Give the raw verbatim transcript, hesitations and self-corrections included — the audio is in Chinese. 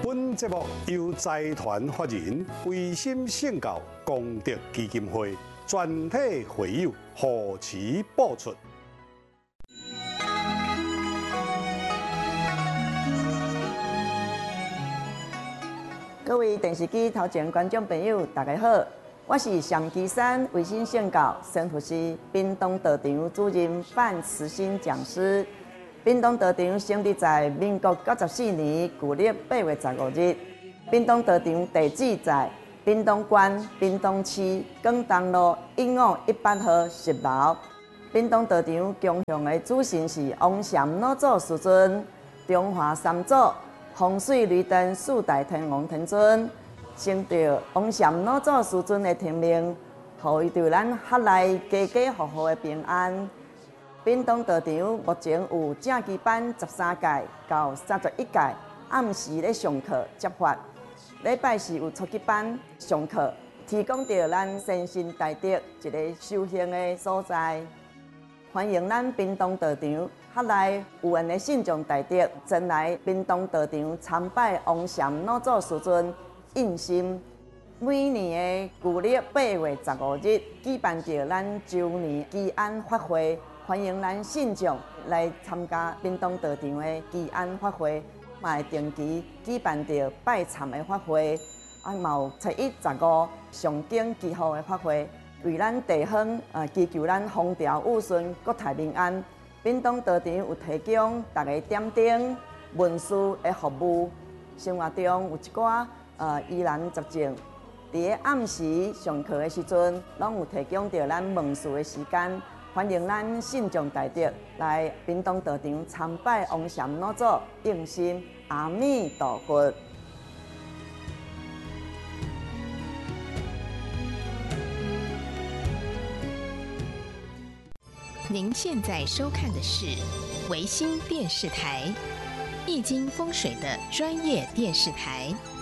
本节目由财团法人维心圣教功德基金会全体会友护持播出。 各位电视机头前观众朋友，大家好，我是上基山维心圣教神父师屏东道场主任范慈心讲师。屏东道场成立在民国九十四年旧历八月十五日。屏东道场地址在屏东县屏东市广东路一五一八号十楼。屏东道场供奉的主神是王禅老祖师尊、中华三祖、风水绿灯四大天王天尊。承着王禅老祖师尊的天命，予伊对咱合内家家户户的平安。屏东道场目前有正期班十三届到三十一届，暗时咧上课接法。礼拜四有初级班上课，提供着咱身心大德一个修行的所在。欢迎咱屏东道场合内有缘的信众大德，前来屏东道场参拜王禅老祖师尊印心。每年的旧历八月十五日举办着咱周年祈安法会。欢迎咱信众来参加屏东道场的祈安法会，嘛会定期举办着拜忏的法会，啊，嘛有初一十五上经祈福的法会，为咱地方呃祈求咱风调雨顺、国泰民安。屏东道场有提供大家点灯、文书的服务，生活中有一寡呃疑难杂症，伫咧暗时上课的时阵，拢有提供着咱问事的时间。欢迎咱信众大德来屏东道场参拜王禅老祖印心，阿弥陀佛。 您现在收看的是维新电视台，易经风水的专业电视台。